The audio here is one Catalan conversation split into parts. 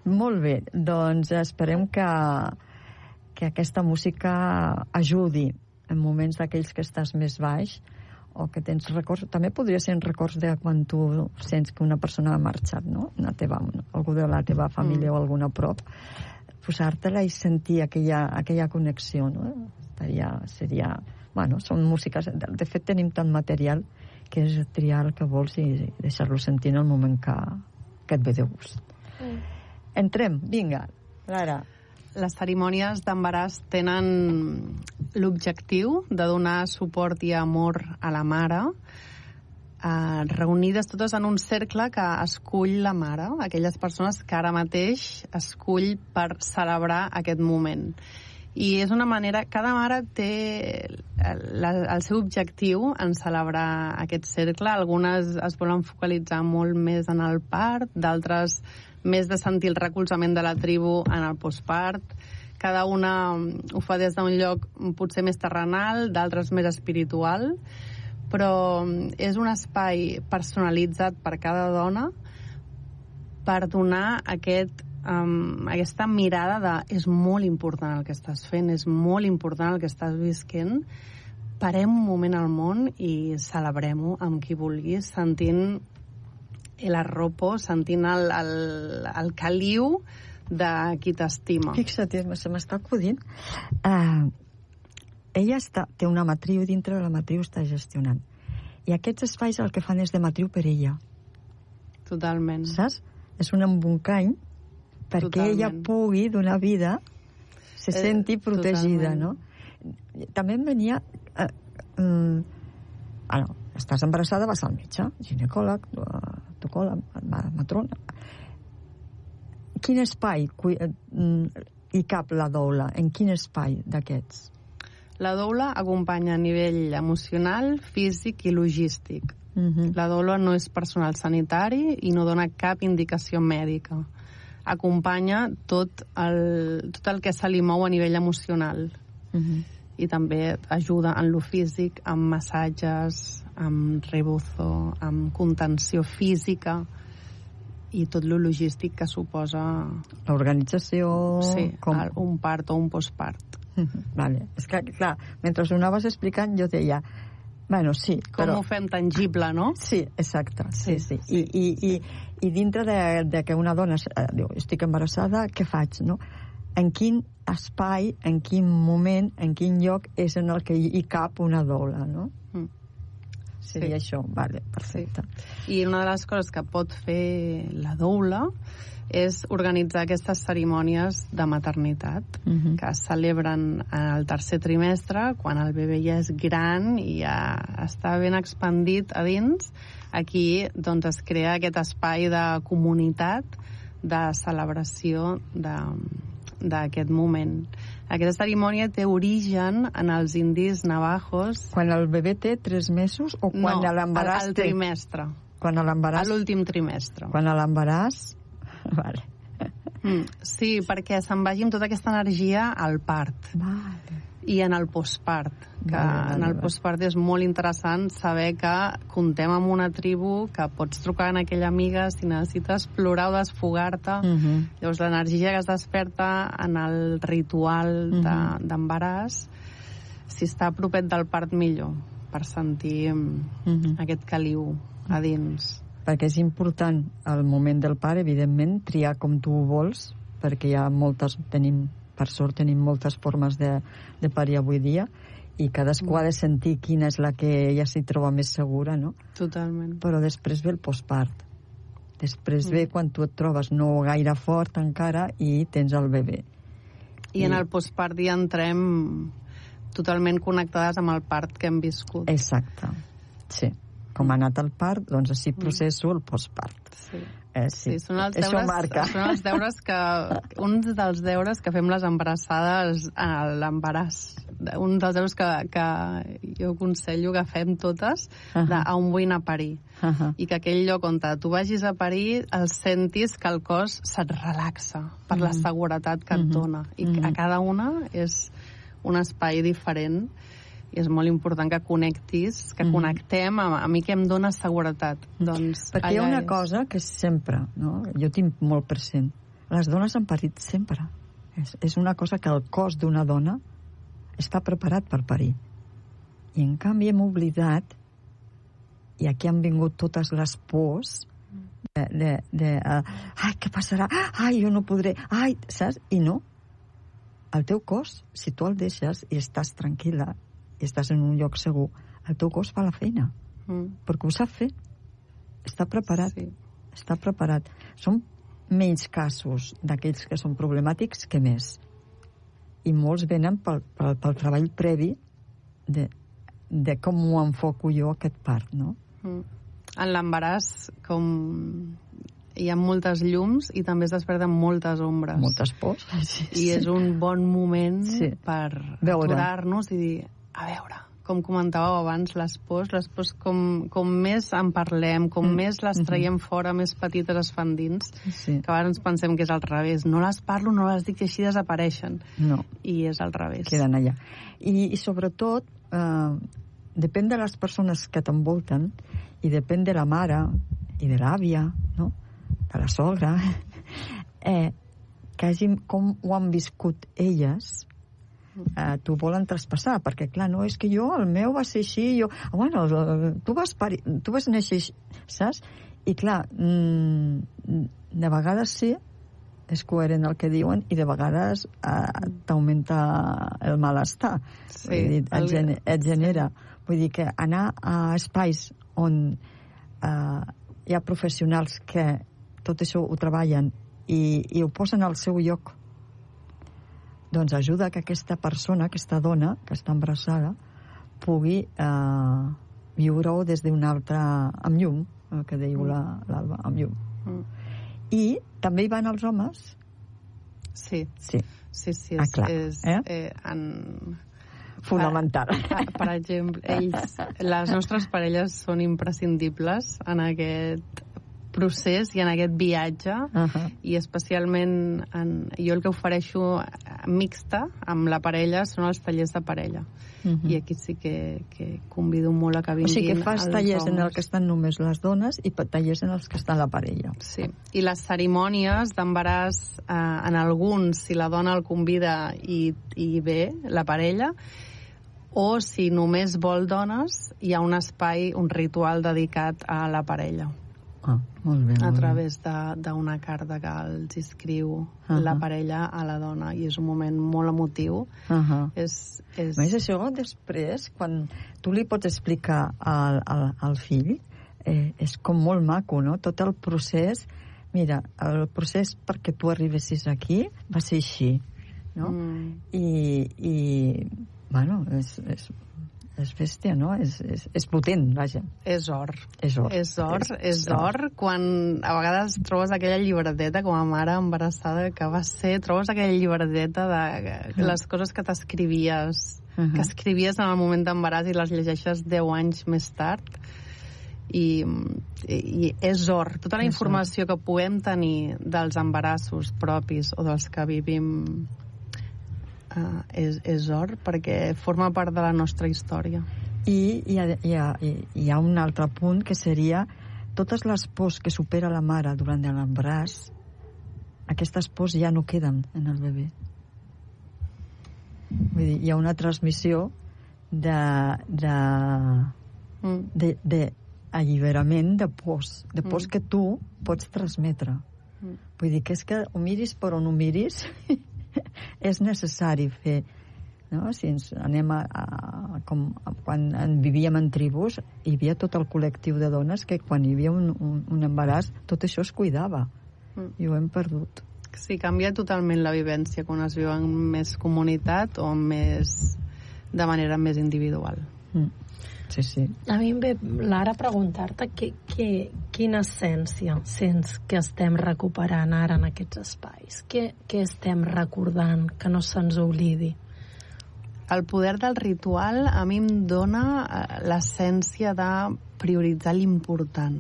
Molt bé, doncs esperem que aquesta música ajudi en moments d'aquells que estàs més baix o que tens records, també podria ser records de quan tu sents que una persona ha marxat, no? Algú de la teva família o algun a prop, posar-te-la i sentir aquella connexió, no? Seria... Bueno, són músiques... De fet, tenim tant material que és triar el que vols i deixar-lo sentir en el moment que et ve de gust. Entrem, vinga, Lara. Les cerimònies d'embaràs tenen l'objectiu de donar suport i amor a la mare, reunides totes en un cercle que escull la mare, aquelles persones que ara mateix escull per celebrar aquest moment. I és una manera... Cada mare té el seu objectiu en celebrar aquest cercle. Algunes es volen focalitzar molt més en el part, d'altres més de sentir el recolzament de la tribu en el postpart. Cada una ho fa des d'un lloc potser més terrenal, d'altres més espiritual, però és un espai personalitzat per cada dona per donar aquesta mirada de és molt important el que estàs fent, és molt important el que estàs visquent, parem un moment al món i celebrem-ho amb qui vulguis, sentint l'arropo, sentint el caliu de qui t'estima. Fixa't, se m'està acudint. Ella té una matriu, dintre de la matriu està gestionant. I aquests espais el que fan és de matriu per ella. Totalment. Saps? És un embolcall perquè totalment. Ella pugui donar vida, se senti protegida, no? També em venia... estàs embarassada, vas al metge, ginecòleg, tocòleg, matrona. Quin espai hi cap la doula? En quin espai d'aquests? La doula acompanya a nivell emocional, físic i logístic. La doula no és personal sanitari i no dona cap indicació mèdica. Acompanya tot el que se li mou a nivell emocional. I també ajuda en lo físic, amb massatges, amb rebozo, amb contenció física i tot lo logístic que suposa l'organització. Sí, un part o un postpart. Vale. És que, clar, mentre ho anaves explicant jo deia, bueno, sí, però... Com ho fem tangible, no? Sí, exacte, sí. I dintre de que una dona diu, estic embarassada, què faig, no? En quin espai, en quin moment, en quin lloc és en el que hi cap una doula, no? Seria això, vale, perfecte. Sí. I una de les coses que pot fer la doula és organitzar aquestes cerimònies de maternitat que es celebren al tercer trimestre, quan el bebè ja és gran i ja està ben expandit a dins. Aquí doncs, es crea aquest espai de comunitat, de celebració d'aquest moment. Aquesta cerimònia té origen en els indis navajos. Quan el bebè té 3 mesos o quan l'embaràs té? No, al trimestre. Quan l'embaràs... A l'últim trimestre. Quan l'embaràs... Vale. Sí, perquè se'n vagi amb tota aquesta energia al part. Vale. I en el postpart. En el postpart és molt interessant saber que comptem amb una tribu, que pots trucar en aquella amiga si necessites plorar o desfogar-te. Llavors l'energia que es desperta en el ritual d'embaràs, si està a propet del part millor, per sentir aquest caliu a dins. Perquè és important al moment del part, evidentment, triar com tu vols, perquè hi ha moltes, per sort tenim moltes formes de parir avui dia, i cadascú ha de sentir quina és la que ella s'hi troba més segura, no? Totalment. Però després ve el postpart. Després ve quan tu et trobes no gaire fort encara i tens el bebè. I en el postpart ja entrem totalment connectades amb el part que hem viscut. Exacte, sí. Com ha anat el part, doncs així processo el postpart. Sí, són els deures que... uns dels deures que fem les embarassades a l'embaràs. Un dels deures que jo aconsello que fem totes a on vull anar a parir. I que aquell lloc on tu vagis a parir el sentis que el cos se't relaxa per la seguretat que et dona. I a cada una és un espai diferent. I és molt important que connectis, que connectem a mi que em dona seguretat. Doncs, perquè hi ha una cosa que sempre, no? Jo tinc molt present, les dones han parit sempre. És una cosa que el cos d'una dona està preparat per parir. I en canvi hem oblidat, i aquí han vingut totes les pors ai, què passarà? Ai, jo no podré. Ai, saps? I no. El teu cos, si tu el deixes i estàs tranquil·la i estàs en un lloc segur, el teu cos fa la feina. Perquè ho sap fer. Està preparat. Sí. Està preparat. Són menys casos d'aquells que són problemàtics que més. I molts venen pel treball previ de com ho enfoco jo aquest part, no? En l'embaràs, com hi ha moltes llums i també es desperten moltes ombres. Moltes pors. I és un bon moment per aturar-nos i dir, a veure, com comentàveu abans, les pors com més en parlem, com més les traiem fora, més petites es fan dins, que a vegades ens pensem que és al revés. No les parlo, no les dic i així desapareixen. No. I és al revés. Queden allà. I sobretot, depèn de les persones que t'envolten i depèn de la mare i de l'àvia, no? De la sogra, que hagin, com ho han viscut elles, t'ho volen traspassar, perquè clar, no, és que jo, el meu va ser així, bueno, tu vas néixer així, saps? I clar, de vegades sí, és coherent el que diuen, i de vegades t'augmenta el malestar. Sí, et genera. Vull dir que anar a espais on hi ha professionals que tot això ho treballen i ho posen al seu lloc, doncs ajuda que aquesta persona, aquesta dona que està embarassada, pugui viure-ho des d'un altre, amb llum, el que diu l'Alba, amb llum. I també hi van els homes? Sí. Clar, fonamental. Per exemple, les nostres parelles són imprescindibles en aquest procés i en aquest viatge, i especialment jo el que ofereixo mixta amb la parella són els tallers de parella. I aquí sí que convido molt a que vinguin els homes. O sigui que fas tallers en els que estan només les dones i tallers en els que està la parella. Sí, i les cerimònies d'embaràs, en alguns, si la dona el convida i ve la parella, o si només vol dones, hi ha un espai, un ritual dedicat a la parella. Molt bé, a través d'una carta que els escriu la parella a la dona, i és un moment molt emotiu. És això, després, quan tu li pots explicar al fill, és com molt maco, no? Tot el procés, mira, el procés perquè tu arribessis aquí va ser així, no? I bueno, és bèstia, no? És potent, vaja. És or. És or quan a vegades trobes aquella llibreteta com a mare embarassada que vas ser, trobes aquella llibreteta de les coses que t'escrivies, que escrivies en el moment d'embaràs i les llegeixes 10 anys més tard. I és or. Tota la informació que puguem tenir dels embarassos propis o dels que vivim és or, perquè forma part de la nostra història. I hi ha un altre punt, que seria totes les pors que supera la mare durant l'embaràs, aquestes pors ja no queden en el bebè. Vull dir, hi ha una transmissió d'alliberament de pors que tu pots transmetre. Vull dir que és que ho miris per on ho miris és necessari fer, no? Si ens anem com quan vivíem en tribus, hi havia tot el col·lectiu de dones que quan hi havia un embaràs tot això es cuidava, i ho hem perdut. Sí, canvia totalment la vivència quan es viu en més comunitat o de manera més individual. Sí. A mi em ve, Lara, preguntar-te quina essència sents que estem recuperant ara en aquests espais? Què estem recordant que no se'ns oblidi? El poder del ritual a mi em dona l'essència de prioritzar l'important,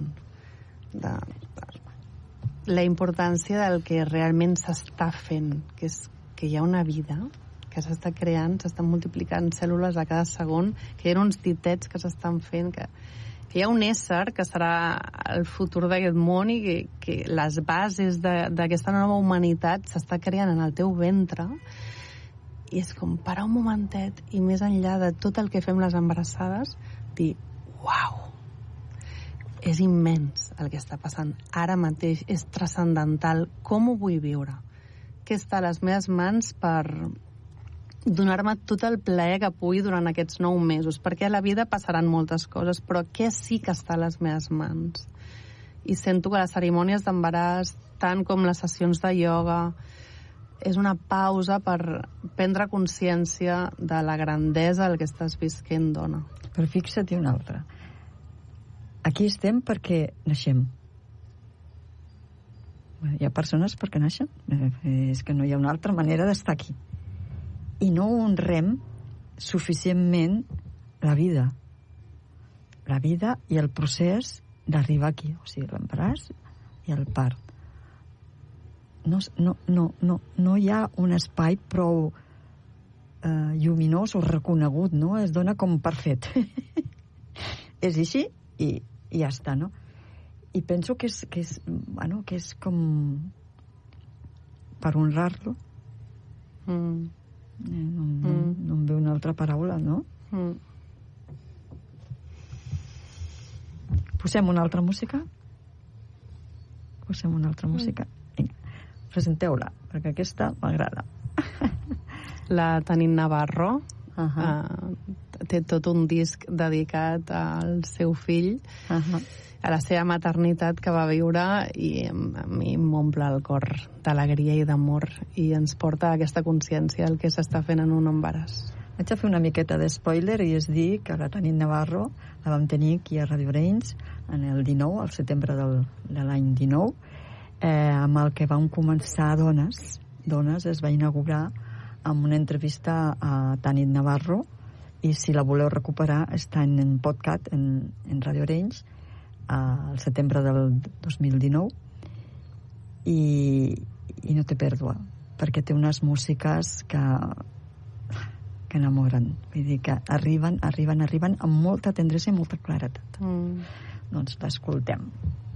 la importància del que realment s'està fent, que és que hi ha una vida que s'està creant, s'estan multiplicant cèl·lules a cada segon, que hi ha uns ditets que s'estan fent, que Hi ha un ésser que serà el futur d'aquest món i que les bases d'aquesta nova humanitat s'està creant en el teu ventre, i és com parar un momentet i més enllà de tot el que fem les embarassades, dir, uau, és immens el que està passant ara mateix, és transcendental, com ho vull viure? Què està a les meves mans per donar-me tot el plaer que pugui durant aquests 9 mesos, perquè a la vida passaran moltes coses, però què sí que està a les meves mans? I sento que les cerimònies d'embaràs, tant com les sessions de ioga, és una pausa per prendre consciència de la grandesa del que estàs visquent, dona. Però fixa't una altra. Aquí estem perquè naixem. Hi ha persones perquè naixen. És que no hi ha una altra manera d'estar aquí. I no honrem suficientment la vida. La vida i el procés d'arribar aquí. O sigui, l'embaràs i el part. No hi ha un espai prou lluminós o reconegut, no? Es dona com per fet. És així i ja està, no? I penso que és com per honrar-lo. No em ve una altra paraula, no? Posem una altra música? Vinga, presenteu-la, perquè aquesta m'agrada. La Tanit Navarro té tot un disc dedicat al seu fill, a la seva maternitat que va viure, i a mi m'omple el cor d'alegria i d'amor i ens porta a aquesta consciència del que s'està fent en un embaràs. Vaig a fer una miqueta de spoiler i és dir que la Tanit Navarro la vam tenir aquí a Radio Arenys en el 19, al setembre de l'any 19, amb el que vam començar Dones. Dones es va inaugurar amb una entrevista a Tanit Navarro, i si la voleu recuperar està en podcast en Radio Arenys al setembre del 2019, i no té pèrdua, perquè té unes músiques que enamoren, vull dir que arriben amb molta tendresa i molta claretat. Doncs l'escoltem.